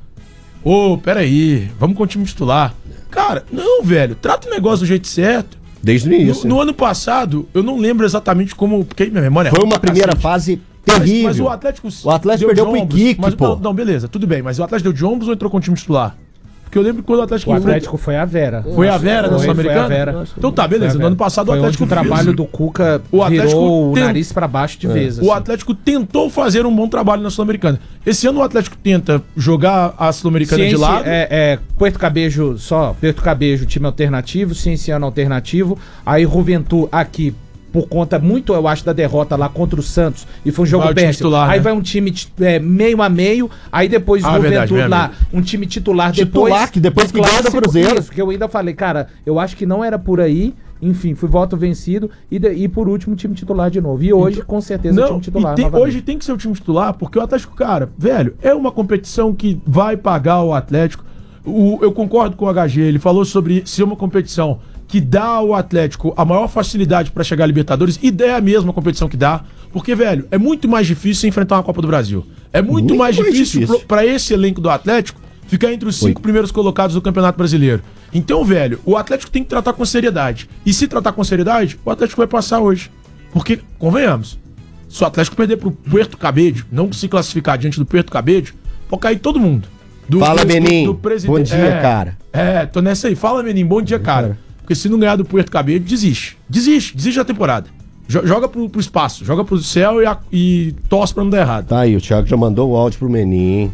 Ô, peraí, vamos com o time titular. Cara, não, velho, trata o negócio do jeito certo. Desde o No, início. no ano passado, eu não lembro exatamente como. Porque minha memória é Foi ruim uma pra primeira cacete. fase Mas, terrível. mas o Atlético. O Atlético deu perdeu de pro ombros, Iquique, mas- pô. Não, não, beleza, tudo bem. Mas o Atlético deu de ombros ou entrou com o time titular? Porque eu lembro que quando o Atlético. O Atlético foi a Vera. Foi a Vera na Foi- Sul-Americana? foi a Vera. Então tá, beleza. Foi a No ano Vera. passado Foi o Atlético onde o trabalho fez- do Cuca O Atlético virou o tem- nariz pra baixo de vez. O assim. Atlético tentou fazer um bom trabalho na Sul-Americana. Esse ano o Atlético tenta jogar a Sul-Americana de Ciência, lado. É, é, Puerto Cabejo, só Puerto Cabejo, time alternativo, Cienciano alternativo. Aí Juventud aqui, por conta muito, eu acho, da derrota lá contra o Santos. E foi um jogo Vai o time péssimo. titular, Aí né? vai um time ti- é, meio a meio. Aí depois Ah, Juventud verdade, verdade. lá, um time titular, Titular, depois. que depois que ganha do clássico, Cruzeiro. Isso, que eu ainda falei, cara, eu acho que não era por aí. Enfim, fui voto vencido. E, de- e por último, time titular de novo. E hoje, com certeza, o Não, time titular. e tem- novamente. hoje tem que ser o time titular, porque o Atlético, cara, velho, é uma competição que vai pagar o Atlético. O- eu concordo com o H G, ele falou sobre ser uma competição que dá ao Atlético a maior facilidade pra chegar à Libertadores, e é a mesma competição que dá, porque, velho, é muito mais difícil enfrentar uma Copa do Brasil. É muito, Muito mais mais difícil, difícil. pro- pra esse elenco do Atlético ficar entre os cinco primeiros colocados do Campeonato Brasileiro. Então, velho, o Atlético tem que tratar com seriedade. E se tratar com seriedade, o Atlético vai passar hoje. Porque, convenhamos, se o Atlético perder pro Puerto Cabello, não se classificar diante do Puerto Cabello, pode cair todo mundo. do, Fala, do, Menin. do, do presidente. Bom dia, é, cara. É, tô nessa aí. Fala, Menin. Bom dia, cara. Porque se não ganhar do Puerto Cabello, desiste. Desiste. Desiste da temporada. Jo- joga pro, pro espaço. Joga pro céu e, a, e torce pra não dar errado. Tá aí, o Thiago já mandou o áudio pro Menin.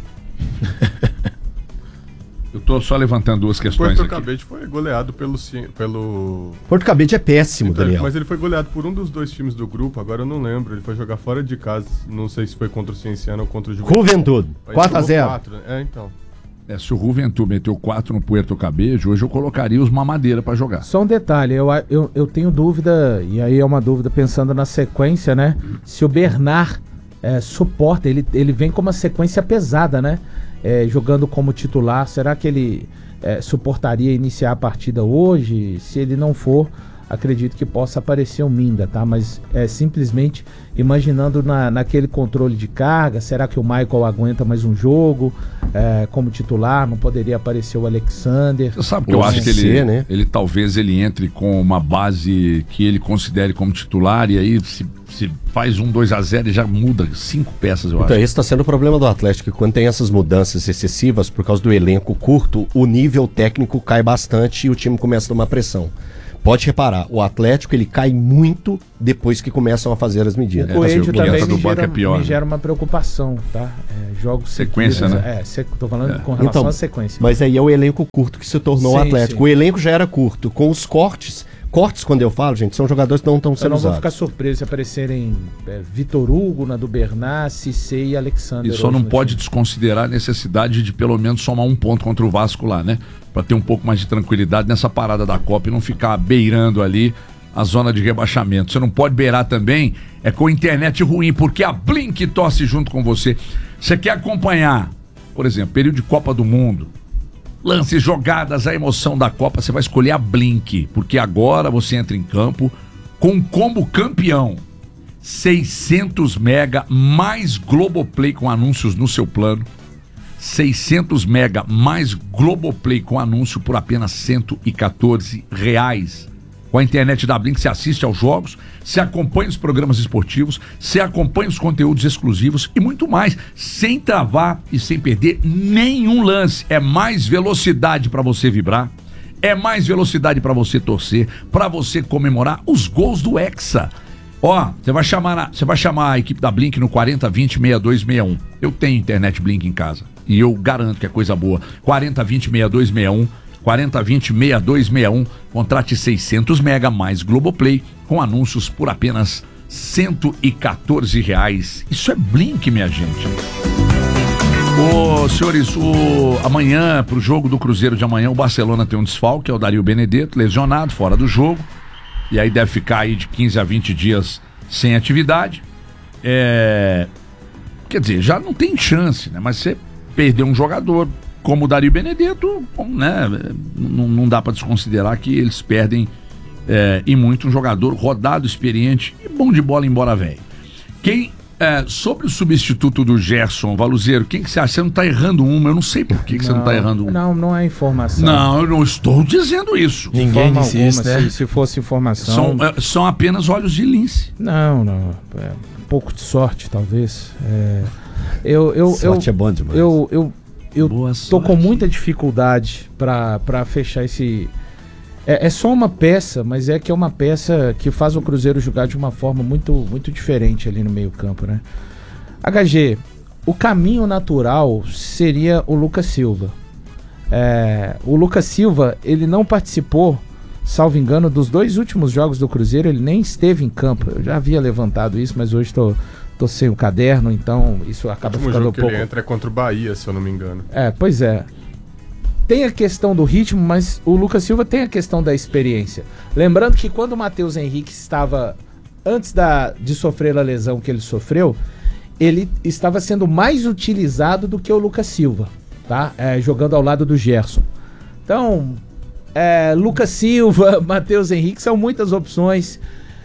Eu tô só levantando duas questões Porto aqui. Cabete foi goleado pelo... Ci- pelo... Porto Cabete é péssimo, Então, Daniel. mas ele foi goleado por um dos dois times do grupo, agora eu não lembro. Ele foi jogar fora de casa, não sei se foi contra o Cienciano ou contra o Juventude. Juventude, Aí quatro a jogou zero. quatro, né? É, então. É, se o Juventude meteu quatro no Puerto Cabello, hoje eu colocaria os mamadeira pra jogar. Só um detalhe, eu, eu, eu tenho dúvida, e aí é uma dúvida pensando na sequência, né? Se o Bernard é, suporta, ele, ele vem com uma sequência pesada, né? É, jogando como titular, será que ele é, suportaria iniciar a partida hoje? Se ele não for, acredito que possa aparecer o Minda, tá? Mas é simplesmente imaginando na, naquele controle de carga, será que o Michael aguenta mais um jogo é, como titular? Não poderia aparecer o Alexander? Você sabe que eu Pode acho que ele, ser, né? ele talvez ele entre com uma base que ele considere como titular e aí se, se faz um dois a zero e já muda cinco peças, eu Então, acho. esse está sendo o problema do Atlético, que quando tem essas mudanças excessivas, por causa do elenco curto, o nível técnico cai bastante e o time começa a tomar pressão. Pode reparar, o Atlético ele cai muito depois que começam a fazer as medidas. É, O assim, Eixo o também Guilherme me do banco gera, é pior, me né? gera uma preocupação, tá? É, jogos Sequência, seguidos, né? É, sec, tô falando É. com relação Então, à sequência. Mas aí é o elenco curto que se tornou o Sim, Atlético. sim. O elenco já era curto. Com os cortes, cortes quando eu falo, gente, são jogadores que não estão Eu sendo não vou usados. ficar surpreso se aparecerem é, Vitor Hugo, na do Bernard, Cissé e Alexander. E só hoje não no pode time. desconsiderar a necessidade de pelo menos somar um ponto contra o Vasco lá, né? Pra ter um pouco mais de tranquilidade nessa parada da Copa e não ficar beirando ali a zona de rebaixamento. Você não pode beirar também é com internet ruim, porque a Blink torce junto com você. Você quer acompanhar, por exemplo, período de Copa do Mundo, lances, jogadas, a emoção da Copa, você vai escolher a Blink, porque agora você entra em campo com um combo campeão. seiscentos mega mais Globoplay com anúncios no seu plano. seiscentos mega mais Globoplay com anúncio por apenas cento e quatorze reais. Com a internet da Blink, você assiste aos jogos, você acompanha os programas esportivos, você acompanha os conteúdos exclusivos e muito mais, sem travar e sem perder nenhum lance. É mais velocidade para você vibrar, é mais velocidade para você torcer, para você comemorar os gols do Hexa. Ó, você vai chamar, a- você vai chamar a equipe da Blink no quarenta vinte, sessenta e dois sessenta e um. Eu tenho internet Blink em casa e eu garanto que é coisa boa. quarenta vinte, sessenta e dois sessenta e um. quarenta vinte, sessenta e dois sessenta e um, contrate seiscentos mega mais Globoplay com anúncios por apenas cento e quatorze reais. Isso é Blink, minha gente. Ô, senhores, o, amanhã, pro jogo do Cruzeiro de amanhã, o Barcelona tem um desfalque, é o Dario Benedetto, lesionado, fora do jogo, e aí deve ficar aí de quinze a vinte dias sem atividade. É, quer dizer, já não tem chance, né? Mas você perdeu um jogador como o Dario Benedetto, bom, né? Não, não dá para desconsiderar que eles perdem é, e muito um jogador rodado, experiente e bom de bola, embora velho. Quem, é, sobre o substituto do Gerson, Valuzeiro, quem que você acha? Você não tá errando uma, eu não sei por que, que você não tá errando uma. Não, não é informação. Não, eu não estou dizendo isso. De Ninguém forma disse alguma, isso, né? Se, se fosse informação. São, é, são apenas olhos de lince. Não, não. É, um pouco de sorte, talvez. É, eu, eu, Sorte eu, é bom demais. Eu, eu, eu Boa tô sorte. com muita dificuldade pra, pra fechar esse. É, é só uma peça, mas é que é uma peça que faz o Cruzeiro jogar de uma forma muito, muito diferente ali no meio-campo, né? H G, o caminho natural seria o Lucas Silva. É, o Lucas Silva, ele não participou, salvo engano, dos dois últimos jogos do Cruzeiro, ele nem esteve em campo. Eu já havia levantado isso, mas hoje tô, tô sem o caderno, então isso O acaba último ficando jogo um que pouco... ele entra é contra o Bahia, se eu não me engano. É, pois é. Tem a questão do ritmo, mas o Lucas Silva tem a questão da experiência. Lembrando que quando o Matheus Henrique estava, antes da, de sofrer a lesão que ele sofreu, ele estava sendo mais utilizado do que o Lucas Silva, tá? É, jogando ao lado do Gerson. Então, é, Lucas Silva, Matheus Henrique, são muitas opções.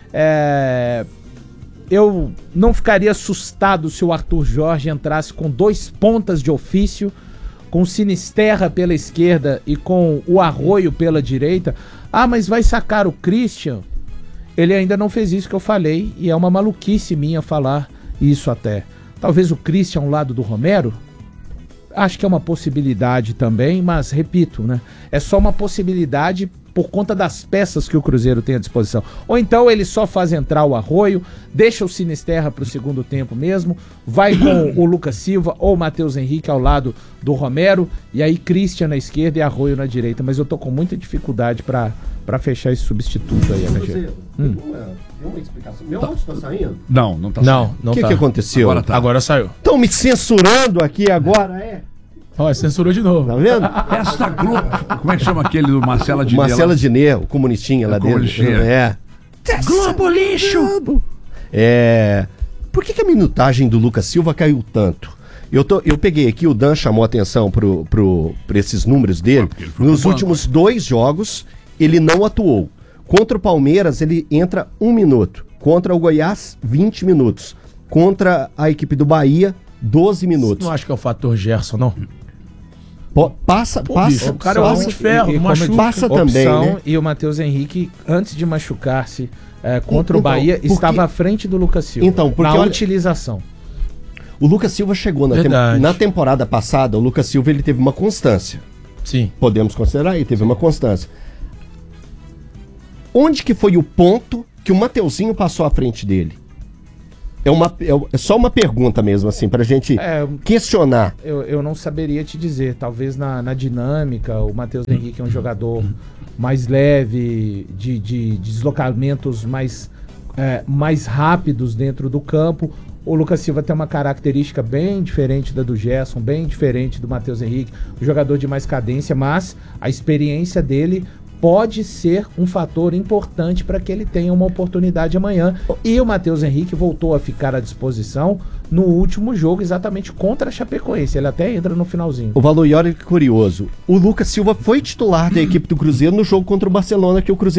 É, eu não ficaria assustado se o Arthur Jorge entrasse com dois pontas de ofício, com o Sinisterra pela esquerda e com o Arroio pela direita. Ah, mas vai sacar o Christian? Ele ainda não fez isso que eu falei, e é uma maluquice minha falar isso até. Talvez o Christian ao lado do Romero? acho que é uma possibilidade também, mas repito, né? É só uma possibilidade por conta das peças que o Cruzeiro tem à disposição. Ou então ele só faz entrar o Arroio, deixa o Sinisterra para o segundo tempo mesmo, vai com o Lucas Silva ou o Matheus Henrique ao lado do Romero, e aí Christian na esquerda e Arroio na direita. Mas eu tô com muita dificuldade para para fechar esse substituto aí, Cruzeiro, hum. tem, uma, tem uma explicação. Meu áudio tá saindo? Não, não tá Não, saindo. não O que, tá. que aconteceu? Agora tá. Agora saiu. Estão me censurando aqui agora, é? Ó, censurou de novo. Tá vendo? Esta Globo. Como é que chama aquele do Marcela de Marcela Diné, o comunistinha lá O dentro. comunistinha. É. Globo lixo! É. Por que, que a minutagem do Lucas Silva caiu tanto? Eu, tô, eu peguei aqui, o Dan chamou a atenção pro, pro, pra esses números dele. porque ele foi Nos pro últimos dois jogos, ele não atuou. Contra o Palmeiras, ele entra um minuto. Contra o Goiás, vinte minutos. Contra a equipe do Bahia, doze minutos. Não acho que é o fator Gerson, não. Po- passa, Pô, passa. bicho, o cara é um passa- homem de ferro, e- e não como machuca. passa também, opção, né? E o Matheus Henrique, antes de machucar-se é, contra Então, o Bahia, porque- estava à frente do Lucas Silva. Então, porque na olha- utilização. O Lucas Silva chegou na, tem- Verdade. na temporada passada, o Lucas Silva ele teve uma constância. Sim. Podemos considerar, ele teve uma constância. Onde que foi o ponto que o Mateuzinho passou à frente dele? É, uma, é, é só uma pergunta mesmo, assim, pra gente É, questionar. eu, eu não saberia te dizer. Talvez na, na dinâmica, o Matheus Henrique é um jogador mais leve, de, de deslocamentos mais, é, mais rápidos dentro do campo. O Lucas Silva tem uma característica bem diferente da do Gerson, bem diferente do Matheus Henrique, um jogador de mais cadência, mas a experiência dele pode ser um fator importante para que ele tenha uma oportunidade amanhã. E o Matheus Henrique voltou a ficar à disposição no último jogo, exatamente contra a Chapecoense. Ele até entra no finalzinho. O valor, olha que curioso, o Lucas Silva foi titular da equipe do Cruzeiro no jogo contra o Barcelona, que o Cruzeiro